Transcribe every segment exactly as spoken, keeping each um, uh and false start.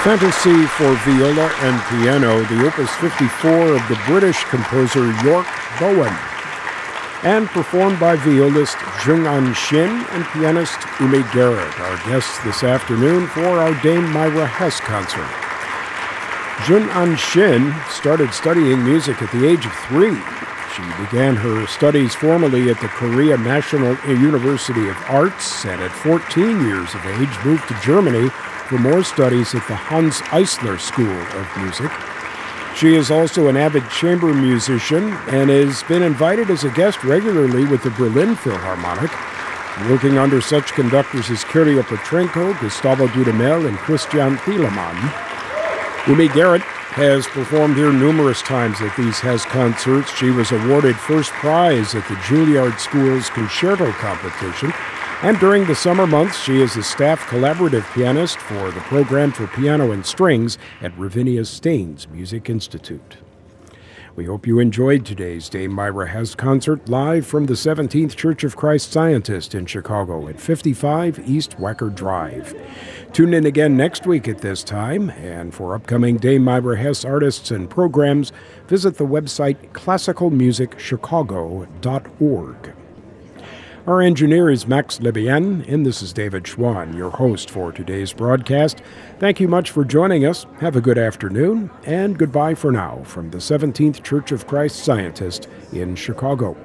Fantasy for Viola and Piano, the Opus fifty-four of the British composer York Bowen, and performed by violist Jung-An Shin and pianist Umi Garrett, our guests this afternoon for our Dame Myra Hess concert. Jung-An Shin started studying music at the age of three. She began her studies formally at the Korea National University of Arts, and at fourteen years of age moved to Germany for more studies at the Hans Eisler School of Music. She is also an avid chamber musician and has been invited as a guest regularly with the Berlin Philharmonic, working under such conductors as Kyrill Petrenko, Gustavo Dudamel, and Christian Thielemann. Umi Garrett has performed here numerous times at these Hess concerts. She was awarded first prize at the Juilliard School's concerto competition, and during the summer months, she is a staff collaborative pianist for the program for piano and strings at Ravinia Staines Music Institute. We hope you enjoyed today's Dame Myra Hess concert live from the seventeenth Church of Christ Scientist in Chicago at fifty-five East Wacker Drive. Tune in again next week at this time, and for upcoming Dame Myra Hess artists and programs, visit the website classical music chicago dot org. Our engineer is Max Libien, and this is David Schwann, your host for today's broadcast. Thank you much for joining us. Have a good afternoon, and goodbye for now from the seventeenth Church of Christ Scientist in Chicago.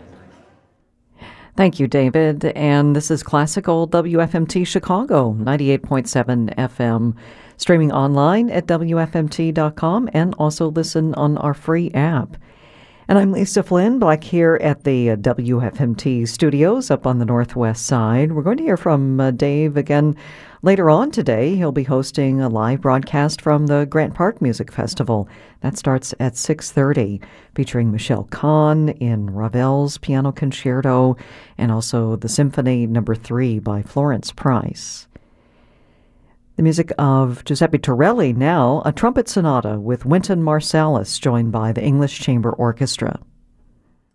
Thank you, David. And this is Classical W F M T Chicago, ninety-eight point seven F M, streaming online at W F M T dot com and also listen on our free app. And I'm Lisa Flynn, back here at the uh, W F M T studios up on the Northwest Side. We're going to hear from uh, Dave again later on today. He'll be hosting a live broadcast from the Grant Park Music Festival. That starts at six thirty, featuring Michelle Kahn in Ravel's Piano Concerto and also the Symphony Number three by Florence Price. The music of Giuseppe Torelli now, a trumpet sonata with Wynton Marsalis, joined by the English Chamber Orchestra.